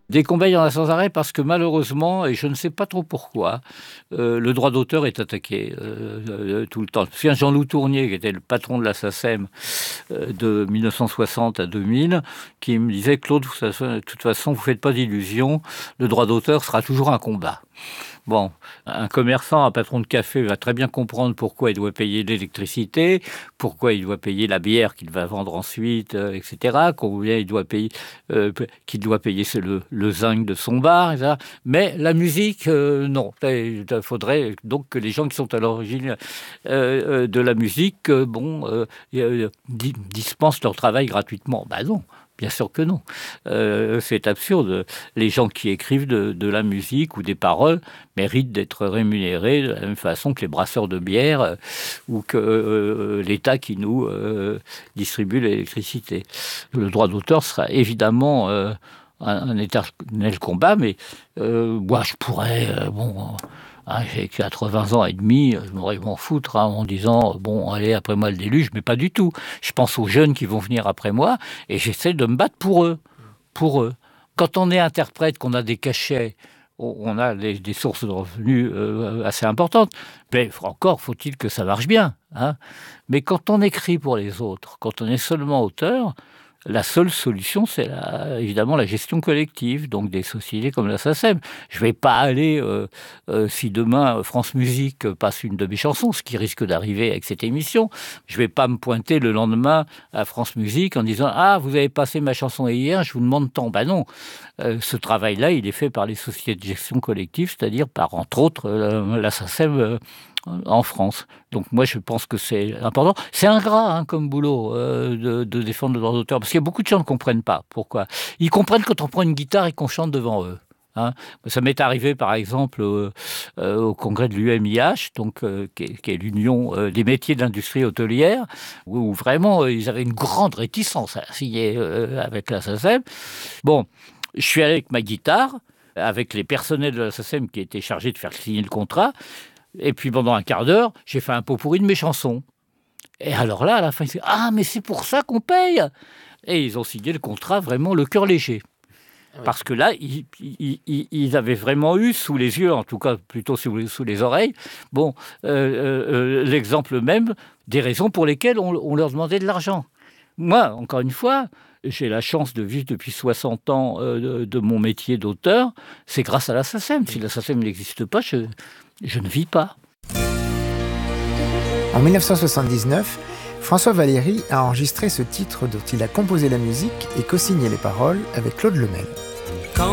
Des combats, il y en a sans arrêt parce que malheureusement, et je ne sais pas trop pourquoi, le droit d'auteur est attaqué tout le temps. Je me souviens Jean-Loup Tournier, qui était le patron de la SACEM de 1960 à 2000, qui me disait « Claude, de toute façon, vous ne faites pas d'illusions, le droit d'auteur sera toujours un combat ». Bon, un commerçant, un patron de café va très bien comprendre pourquoi il doit payer l'électricité, pourquoi il doit payer la bière qu'il va vendre ensuite, etc. Combien il doit payer, qu'il doit payer le zinc de son bar, etc. Mais la musique, non. Il faudrait donc que les gens qui sont à l'origine de la musique, dispensent leur travail gratuitement. Ben non. Bien sûr que non. C'est absurde. Les gens qui écrivent de la musique ou des paroles méritent d'être rémunérés de la même façon que les brasseurs de bière ou que l'État qui nous distribue l'électricité. Le droit d'auteur sera évidemment un éternel combat, mais moi je pourrais... j'ai 80 ans et demi, je m'aurais m'en foutre en disant « Bon, allez, après moi le déluge », mais pas du tout. Je pense aux jeunes qui vont venir après moi et j'essaie de me battre pour eux. Quand on est interprète, qu'on a des cachets, on a des sources de revenus assez importantes, mais encore faut-il que ça marche bien. Mais quand on écrit pour les autres, quand on est seulement auteur, la seule solution, c'est évidemment la gestion collective, donc des sociétés comme la SACEM. Je ne vais pas aller, si demain France Musique passe une de mes chansons, ce qui risque d'arriver avec cette émission, je ne vais pas me pointer le lendemain à France Musique en disant « Ah, vous avez passé ma chanson hier, je vous demande tant ». Ben non, ce travail-là, il est fait par les sociétés de gestion collective, c'est-à-dire par, entre autres, la SACEM en France. Donc moi, je pense que c'est important. C'est ingrat comme boulot de défendre le droit d'auteur, parce qu'il y a beaucoup de gens qui ne comprennent pas. Pourquoi ? Ils comprennent quand on prend une guitare et qu'on chante devant eux. Ça m'est arrivé, par exemple, au congrès de l'UMIH, donc, qui est l'Union des métiers de l'industrie hôtelière, où vraiment, ils avaient une grande réticence à signer avec la SACEM. Bon, je suis allé avec ma guitare, avec les personnels de la SACEM qui étaient chargés de faire signer le contrat. Et puis pendant un quart d'heure, j'ai fait un pot pourri de mes chansons. Et alors là, à la fin, ils disent « Ah, mais c'est pour ça qu'on paye !» Et ils ont signé le contrat vraiment le cœur léger. Oui. Parce que là, ils avaient vraiment eu sous les yeux, en tout cas plutôt sous les oreilles, l'exemple même des raisons pour lesquelles on leur demandait de l'argent. Moi, encore une fois, j'ai la chance de vivre depuis 60 ans de mon métier d'auteur. C'est grâce à la SACEM. Si la SACEM n'existe pas, je ne vis pas. En 1979, François Valéry a enregistré ce titre dont il a composé la musique et co-signé les paroles avec Claude Lemel.